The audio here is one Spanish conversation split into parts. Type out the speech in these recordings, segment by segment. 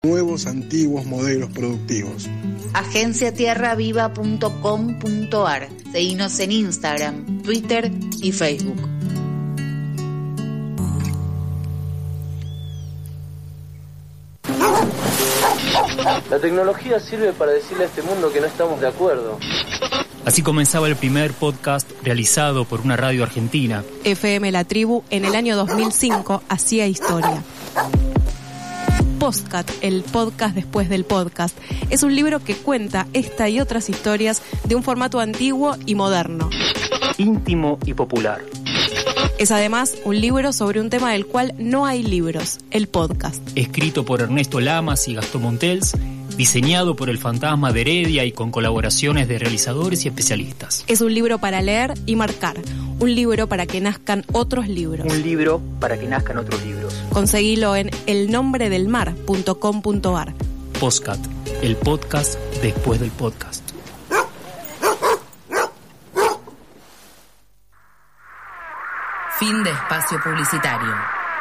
nuevos, antiguos modelos productivos. agenciatierraviva.com.ar. Seguinos en Instagram, Twitter y Facebook. La tecnología sirve para decirle a este mundo que no estamos de acuerdo. Así comenzaba el primer podcast realizado por una radio argentina. FM La Tribu en el año 2005 hacía historia. Postcat, el podcast después del podcast, es un libro que cuenta esta y otras historias de un formato antiguo y moderno. Íntimo y popular. Es además un libro sobre un tema del cual no hay libros, el podcast. Escrito por Ernesto Lamas y Gastón Montels, diseñado por el Fantasma de Heredia y con colaboraciones de realizadores y especialistas. Es un libro para leer y marcar, un libro para que nazcan otros libros. Un libro para que nazcan otros libros. Conseguilo en elnombredelmar.com.ar. Postcat, el podcast después del podcast. Fin de espacio publicitario.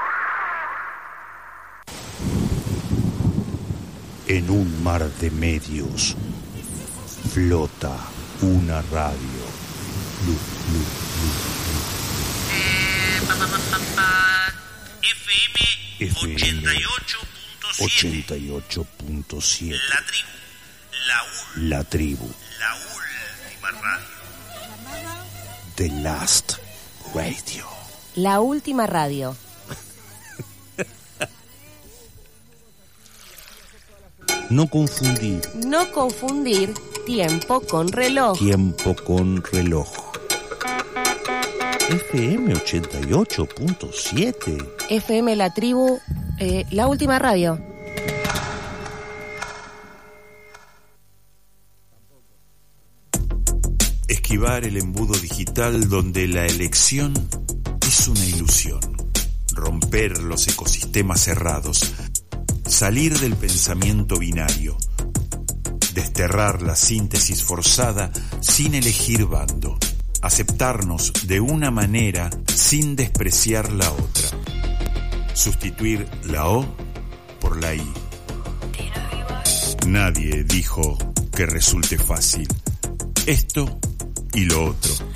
En un mar de medios flota una radio. FM 88.7. La tribu. La La última radio. The Last Radio. La última radio. No confundir No confundir tiempo con reloj. tiempo con reloj. FM 88.7. FM La Tribu, la última radio. Esquivar el embudo digital donde la elección es una ilusión. Romper los ecosistemas cerrados. Salir del pensamiento binario. Desterrar la síntesis forzada sin elegir bando. Aceptarnos de una manera sin despreciar la otra. Sustituir la O por la I. Nadie dijo que resulte fácil. Esto y lo otro.